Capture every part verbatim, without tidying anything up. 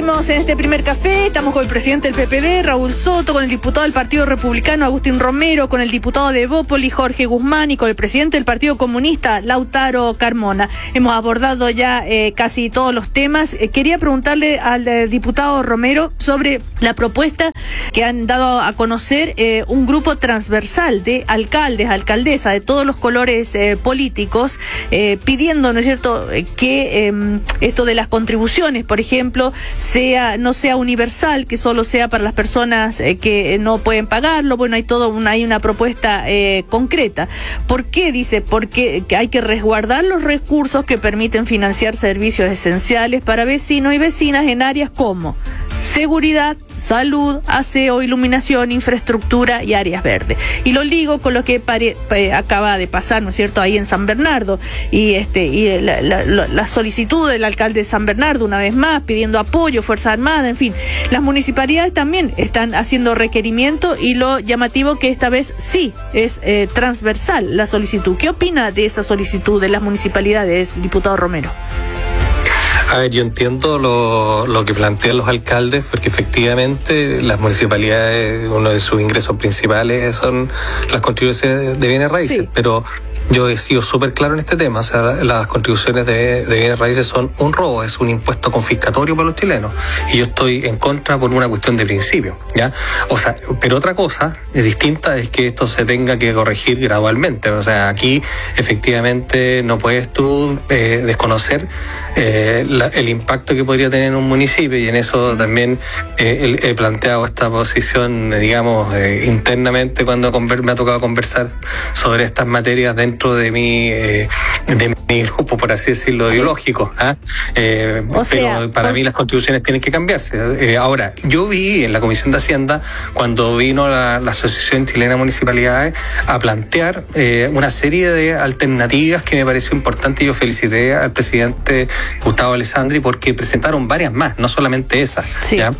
Seguimos en este primer café, estamos con el presidente del P P D, Raúl Soto, con el diputado del Partido Republicano, Agustín Romero, con el diputado de Evópolis, Jorge Guzmán, y con el presidente del Partido Comunista, Lautaro Carmona. Hemos abordado ya eh, casi todos los temas. Eh, quería preguntarle al eh, diputado Romero sobre la propuesta que han dado a conocer eh, un grupo transversal de alcaldes, alcaldesas de todos los colores eh, políticos, eh, pidiendo, ¿no es cierto?, que eh, esto de las contribuciones, por ejemplo, sea no sea universal, que solo sea para las personas eh, que no pueden pagarlo. Bueno, hay todo una, hay una propuesta eh, concreta. ¿Por qué? Dice, porque hay que resguardar los recursos que permiten financiar servicios esenciales para vecinos y vecinas en áreas como seguridad, salud, aseo, iluminación, infraestructura y áreas verdes. Y lo ligo con lo que pare, eh, acaba de pasar, ¿no es cierto?, ahí en San Bernardo, y este y la, la, la solicitud del alcalde de San Bernardo, una vez más, pidiendo apoyo, Fuerza Armada, en fin. Las municipalidades también están haciendo requerimiento, y lo llamativo que esta vez sí es eh, transversal la solicitud. ¿Qué opina de esa solicitud de las municipalidades, diputado Romero? A ver, yo entiendo lo, lo que plantean los alcaldes, porque efectivamente las municipalidades, uno de sus ingresos principales son las contribuciones de bienes raíces, sí. Pero yo he sido súper claro en este tema. O sea, las contribuciones de, de bienes raíces son un robo, es un impuesto confiscatorio para los chilenos, y yo estoy en contra por una cuestión de principio, ¿ya? O sea, pero otra cosa es distinta, es que esto se tenga que corregir gradualmente. O sea, aquí efectivamente no puedes tú eh, desconocer eh, la, el impacto que podría tener en un municipio, y en eso también eh, he, he planteado esta posición, eh, digamos, eh, internamente cuando conver- me ha tocado conversar sobre estas materias dentro de mi eh, de mi grupo, por así decirlo, ideológico. ¿eh? Eh, pero sea, para por... mí las contribuciones tienen que cambiarse. Eh, ahora, yo vi en la Comisión de Hacienda, cuando vino la, la Asociación Chilena de Municipalidades a plantear eh, una serie de alternativas que me pareció importante, y yo felicité al presidente Gustavo Alessandri porque presentaron varias más, no solamente esas. Sí. ¿Ya?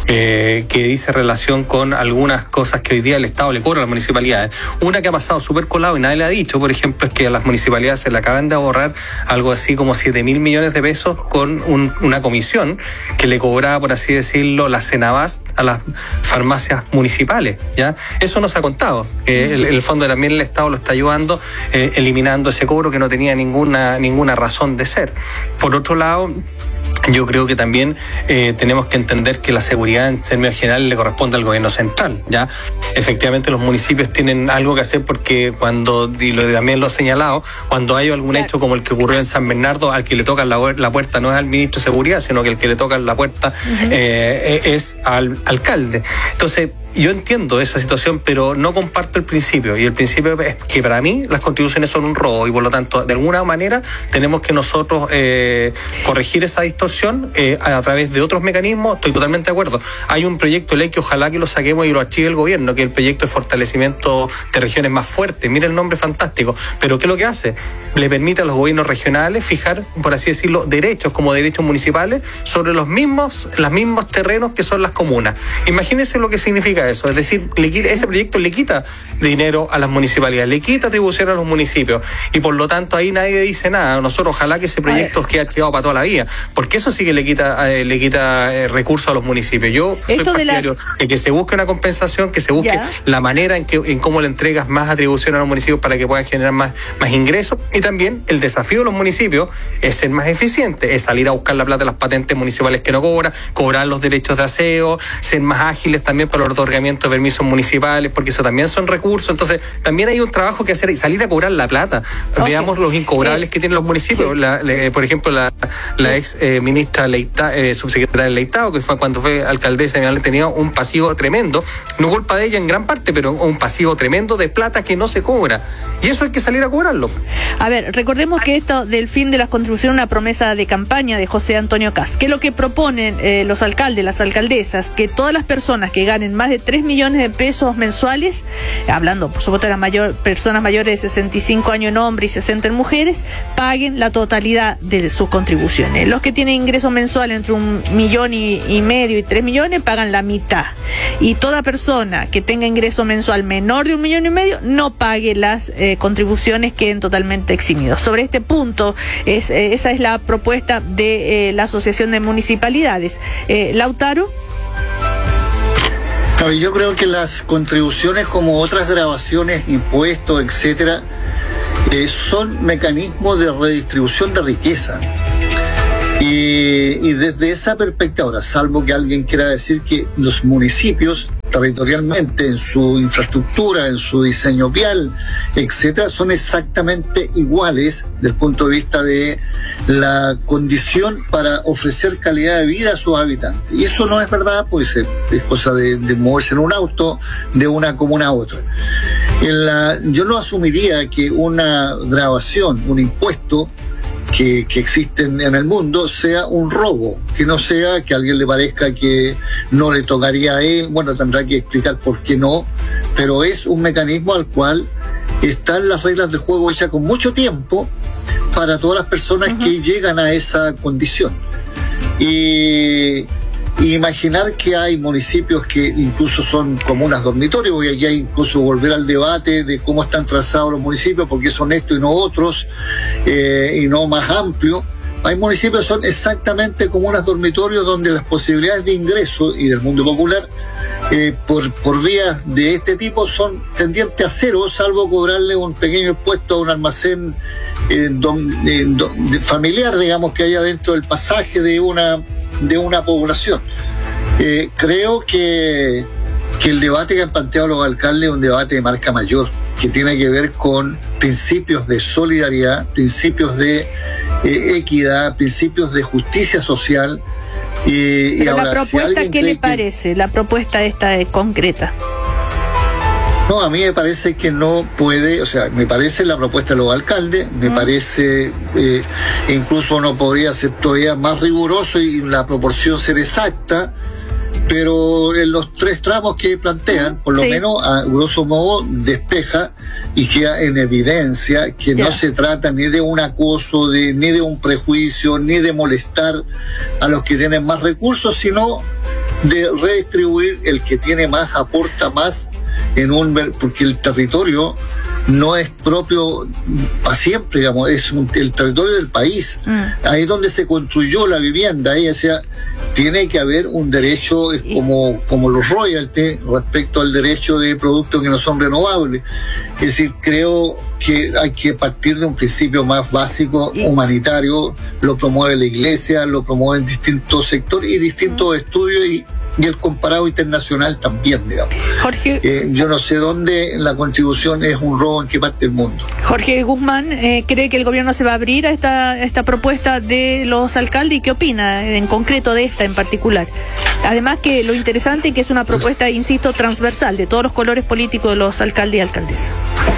Eh, que dice relación con algunas cosas que hoy día el Estado le cobra a las municipalidades. Una que ha pasado súper colado y nadie le ha dicho, por ejemplo, es que a las municipalidades se le acaban de ahorrar algo así como siete mil millones de pesos con un, una comisión que le cobraba, por así decirlo, la Cenabast a las farmacias municipales. ¿Ya? Eso no se ha contado. Eh, el, el fondo también el Estado lo está ayudando, eh, eliminando ese cobro que no tenía ninguna, ninguna razón de ser. Por otro lado, yo creo que también eh, tenemos que entender que la seguridad en términos generales le corresponde al gobierno central, ¿ya? Efectivamente los municipios tienen algo que hacer, porque cuando, y lo, también lo he señalado, cuando hay algún hecho como el que ocurrió en San Bernardo, al que le tocan la, la puerta no es al ministro de Seguridad, sino que el que le toca la puerta uh-huh. eh, es al alcalde. Entonces, yo entiendo esa situación, pero no comparto el principio, y el principio es que para mí las contribuciones son un robo, y por lo tanto de alguna manera tenemos que nosotros eh, corregir esa distorsión eh, a través de otros mecanismos. Estoy totalmente de acuerdo. Hay un proyecto de ley que ojalá que lo saquemos y lo archive el gobierno, que es el proyecto de fortalecimiento de regiones más fuertes. Mira el nombre fantástico, pero ¿qué es lo que hace? Le permite a los gobiernos regionales fijar, por así decirlo, derechos como derechos municipales sobre los mismos, los mismos terrenos que son las comunas. Imagínense lo que significa eso, es decir, le quita, ese proyecto le quita dinero a las municipalidades, le quita atribución a los municipios, y por lo tanto ahí nadie dice nada. Nosotros ojalá que ese proyecto quede archivado para toda la vida, porque eso sí que le quita eh, le quita eh, recursos a los municipios. Yo soy Esto partidario de, las... de que se busque una compensación, que se busque ya. la manera en que en cómo le entregas más atribución a los municipios para que puedan generar más, más ingresos, y también el desafío de los municipios es ser más eficientes, es salir a buscar la plata de las patentes municipales que no cobran, cobrar los derechos de aseo, ser más ágiles también para los otorgamientos de permisos municipales, porque eso también son recursos. Entonces también hay un trabajo que hacer y salir a cobrar la plata. Okay. Veamos los incobrables eh, que tienen los municipios. Sí. La, le, por ejemplo, la, la ex eh, ministra Leita, eh, subsecretaria Leitao, que fue cuando fue alcaldesa, tenía un pasivo tremendo, no culpa de ella en gran parte, pero un pasivo tremendo de plata que no se cobra, y eso hay que salir a cobrarlo. A ver, recordemos que esto del fin de las contribuciones es una promesa de campaña de José Antonio Kast, que es lo que proponen eh, los alcaldes, las alcaldesas, que todas las personas que ganen más de de tres millones de pesos mensuales, hablando por supuesto de las mayor, personas mayores de sesenta y cinco años en hombres y sesenta en mujeres, paguen la totalidad de sus contribuciones. Los que tienen ingreso mensual entre un millón y, y medio y tres millones pagan la mitad. Y toda persona que tenga ingreso mensual menor de un millón y medio no pague las eh, contribuciones, queden totalmente eximidos. Sobre este punto, es, eh, esa es la propuesta de eh, la Asociación de Municipalidades. Eh, Lautaro. Yo creo que las contribuciones, como otras grabaciones, impuestos, etcétera, eh, son mecanismos de redistribución de riqueza. Y, y desde esa perspectiva, ahora, salvo que alguien quiera decir que los municipios territorialmente, en su infraestructura, en su diseño vial, etcétera, son exactamente iguales desde el punto de vista de la condición para ofrecer calidad de vida a sus habitantes. Y eso no es verdad, pues es, es cosa de, de moverse en un auto de una comuna a otra. En la, yo no asumiría que una grabación, un impuesto, Que, que existen en el mundo, sea un robo, que no sea que a alguien le parezca que no le tocaría a él, bueno, tendrá que explicar por qué no, pero es un mecanismo al cual están las reglas del juego hechas con mucho tiempo para todas las personas uh-huh. que llegan a esa condición. Y Y imaginar que hay municipios que incluso son comunas dormitorios, y aquí hay incluso volver al debate de cómo están trazados los municipios, porque son estos y no otros, eh, y no más amplio. Hay municipios que son exactamente comunas dormitorios donde las posibilidades de ingreso y del mundo popular eh, por, por vías de este tipo son tendientes a cero, salvo cobrarle un pequeño impuesto a un almacén eh, don, eh, don, familiar, digamos, que haya dentro del pasaje de una de una población. Eh, creo que, que el debate que han planteado los alcaldes es un debate de marca mayor, que tiene que ver con principios de solidaridad, principios de eh, equidad, principios de justicia social. Y, y ahora, la propuesta, si ¿qué le parece? Que... La propuesta esta es concreta. No, a mí me parece que no puede, o sea, me parece la propuesta de los alcaldes, me mm. parece, eh, incluso uno podría ser todavía más riguroso y la proporción ser exacta, pero en los tres tramos que plantean, por lo sí. menos a grosso modo, despeja y queda en evidencia que yeah. no se trata ni de un acoso, de, ni de un prejuicio, ni de molestar a los que tienen más recursos, sino de redistribuir. El que tiene más aporta más, en un porque el territorio no es propio para siempre, digamos, es un, el territorio del país. Mm. Ahí es donde se construyó la vivienda, ahí, o sea, tiene que haber un derecho, es como, como los royalties respecto al derecho de productos que no son renovables. Es decir, creo que hay que partir de un principio más básico, humanitario. Lo promueve la Iglesia, lo promueven distintos sectores y distintos mm. estudios, y y el comparado internacional también, digamos. Jorge, eh, yo no sé dónde la contribución es un robo, en qué parte del mundo. Jorge Guzmán, eh, ¿cree que el gobierno se va a abrir a esta, a esta propuesta de los alcaldes? ¿Y qué opina en concreto de esta en particular? Además, que lo interesante es que es una propuesta, insisto, transversal de todos los colores políticos de los alcaldes y alcaldesas.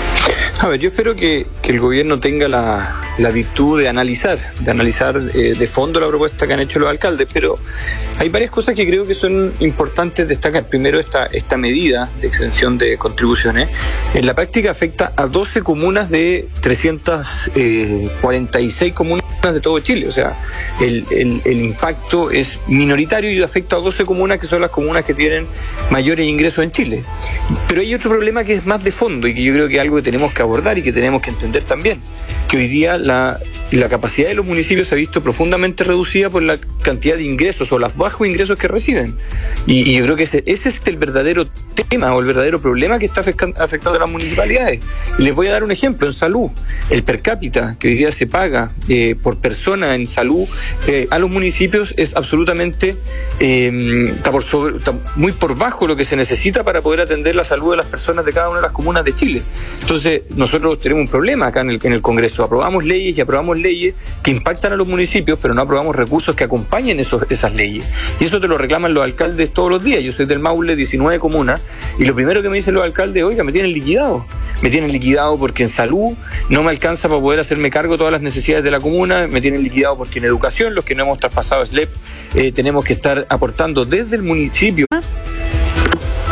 A ver, yo espero que, que el gobierno tenga la, la virtud de analizar, de analizar eh, de fondo la propuesta que han hecho los alcaldes, pero hay varias cosas que creo que son importantes destacar. Primero, esta, esta medida de exención de contribuciones, en la práctica afecta a doce comunas de trescientas cuarenta y seis comunas de todo Chile, o sea, el, el, el impacto es minoritario y afecta a doce comunas, que son las comunas que tienen mayores ingresos en Chile. Pero hay otro problema que es más de fondo y que yo creo que es algo que tenemos que abordar y que tenemos que entender también, que hoy día la, la capacidad de los municipios se ha visto profundamente reducida por la cantidad de ingresos o los bajos ingresos que reciben. Y, y yo creo que ese, ese es el verdadero tema o el verdadero problema que está afectando a las municipalidades. Y les voy a dar un ejemplo. En salud, el per cápita que hoy día se paga eh, por persona en salud eh, a los municipios es absolutamente eh, está por sobre, está muy por bajo lo que se necesita para poder atender la salud de las personas de cada una de las comunas de Chile. Entonces, nosotros tenemos un problema acá en el, en el Congreso. Aprobamos leyes y aprobamos leyes que impactan a los municipios, pero no aprobamos recursos que acompañen esos, esas leyes. Y eso te lo reclaman los alcaldes todos los días. Yo soy del Maule, diecinueve comunas, y lo primero que me dicen los alcaldes, oiga, me tienen liquidado. Me tienen liquidado porque en salud no me alcanza para poder hacerme cargo de todas las necesidades de la comuna, me tienen liquidado porque en educación, los que no hemos traspasado S L E P, eh, tenemos que estar aportando desde el municipio.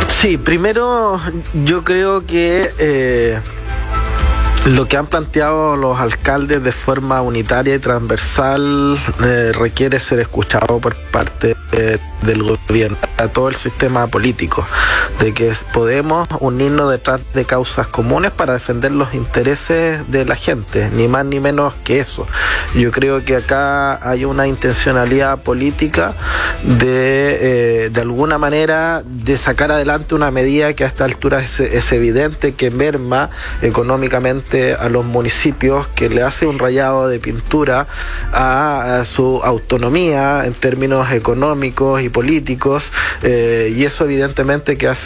Sí, primero yo creo que eh, lo que han planteado los alcaldes de forma unitaria y transversal eh, requiere ser escuchado por parte eh, del gobierno, a todo el sistema político, de que podemos unirnos detrás de causas comunes para defender los intereses de la gente, ni más ni menos que eso. Yo creo que acá hay una intencionalidad política de, eh, de alguna manera, de sacar adelante una medida que a esta altura es, es evidente que merma económicamente a los municipios, que le hace un rayado de pintura a, a su autonomía en términos económicos y políticos, eh, y eso evidentemente que hace